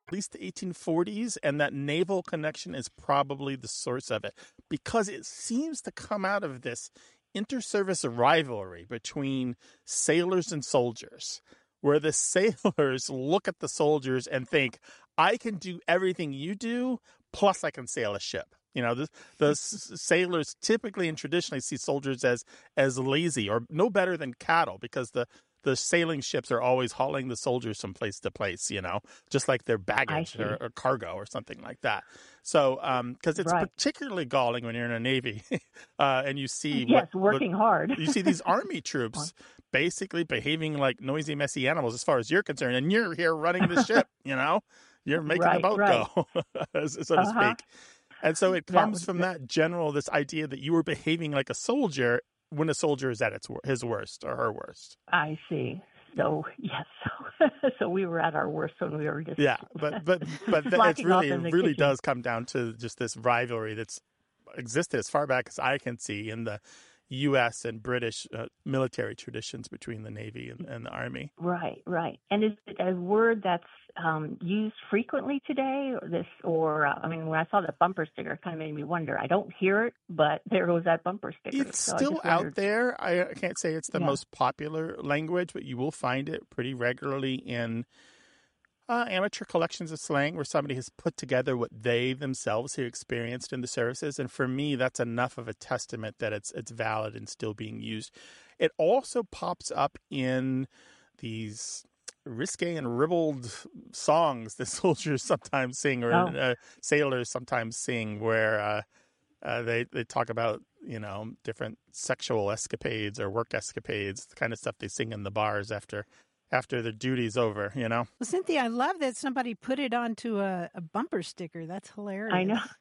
at least the 1840s, and that naval connection is probably the source of it, because it seems to come out of this inter-service rivalry between sailors and soldiers, where the sailors look at the soldiers and think, I can do everything you do, plus I can sail a ship. You know, the sailors typically and traditionally see soldiers as lazy or no better than cattle, because the sailing ships are always hauling the soldiers from place to place, you know, just like their baggage or cargo or something like that. So, because it's particularly galling when you're in a Navy and you see working hard. You see these Army troops basically behaving like noisy, messy animals as far as you're concerned, and you're here running the ship, you know, you're making the boat go, so to speak. And so it comes from that this idea that you were behaving like a soldier when a soldier is at his worst or her worst. I see. So, yes. So we were at our worst when we were just... Yeah, but it really does come down to just this rivalry that's existed as far back as I can see in the U.S. and British military traditions between the Navy and the Army. Right. And is it a word that's used frequently today? When I saw that bumper sticker, it kind of made me wonder. I don't hear it, but there was that bumper sticker. It's still out there. I can't say it's the most popular language, but you will find it pretty regularly in amateur collections of slang where somebody has put together what they themselves have experienced in the services. And for me, that's enough of a testament that it's valid and still being used. It also pops up in these risque and ribald songs that soldiers sometimes sing or sailors sometimes sing, where they talk about, you know, different sexual escapades or work escapades, the kind of stuff they sing in the bars after the duty's over, you know? Well, Cynthia, I love that somebody put it onto a bumper sticker. That's hilarious. I know.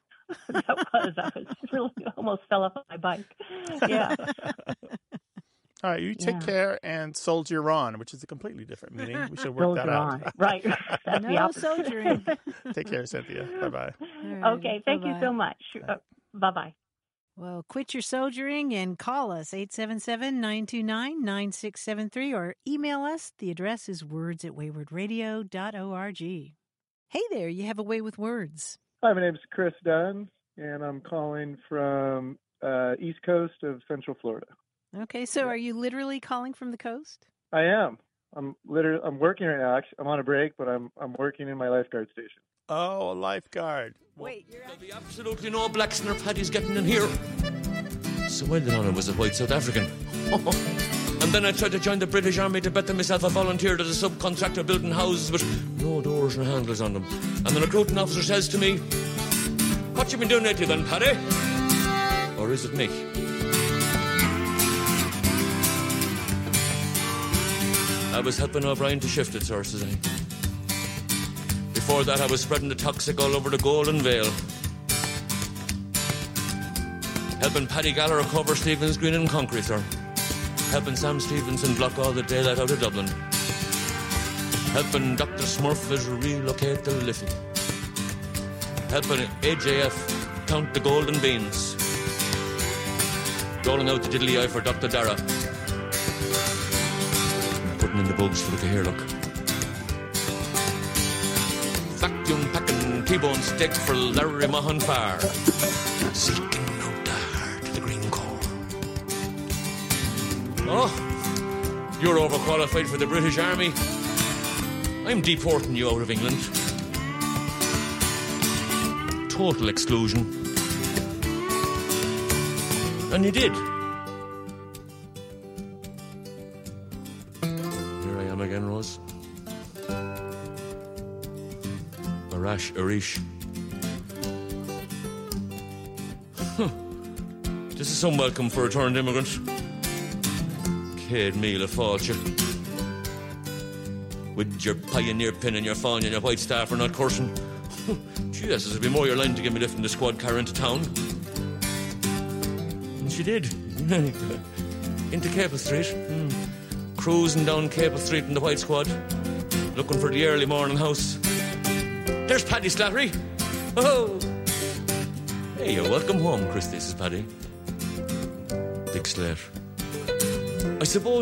I was really almost fell off my bike. Yeah. All right, you take care and soldier on, which is a completely different meaning. We should work that out. Right. That's no soldiering. Take care, Cynthia. Bye-bye. Right, okay, thank you so much. Bye-bye. Well, quit your soldiering and call us, 877-929-9673, or email us. The address is words@waywardradio.org. Hey there, you have a way with words. Hi, my name is Chris Dunn, and I'm calling from East Coast of Central Florida. Okay, so are you literally calling from the coast? I am. I'm working right now. Actually, I'm on a break, but I'm working in my lifeguard station. Oh, a lifeguard. Wait, There'll be absolutely no blacks nor paddies getting in here. So well then I was a white South African. And then I tried to join the British Army to better myself. I volunteered as a subcontractor building houses with no doors or handles on them. And the recruiting officer says to me, "What you been doing lately then, Paddy? Or is it me?" I was helping O'Brien to shift it, sir, says I. Before that, I was spreading the toxic all over the Golden Vale. Helping Paddy Gallagher cover Stephen's Green and concrete, sir. Helping Sam Stevenson block all the daylight out of Dublin. Helping Dr. Smurfit relocate the Liffey. Helping AJF count the golden beans. Doling out the diddly eye for Dr. Dara. Putting in the bugs for the hair look. Vacuum packing T-bone steak for Larry Mahan Farr. Seeking out the heart of the green core. Oh, you're overqualified for the British Army. I'm deporting you out of England. Total exclusion. And you did. Here I am again, Rose. Arash Arish. This is some welcome for a returned immigrant. Cade meal of falcha. With your pioneer pin and your fawn and your white staff for not cursing. Jesus, this would be more your line to give me lifting the squad car into town. And she did. Into Capel Street. Cruising down Capel Street in the white squad. Looking for the early morning house. There's Paddy Slattery. Oh! Hey, you're welcome home, Chris. This is Paddy. Big Slate. I suppose